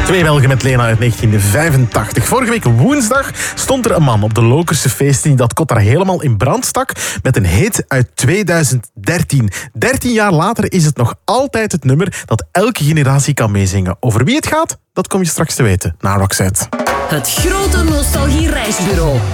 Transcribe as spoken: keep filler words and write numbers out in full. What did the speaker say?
Twee Belgen met Lena uit negentien vijfentachtig. Vorige week woensdag stond er een man op de Lokerse feesten die dat kot daar helemaal in brand stak met een hit uit tweeduizend dertien. Dertien jaar later is het nog altijd het nummer dat elke generatie kan meezingen. Over wie het gaat, dat kom je straks te weten na Roxette. Het grote nostalgie reisbureau.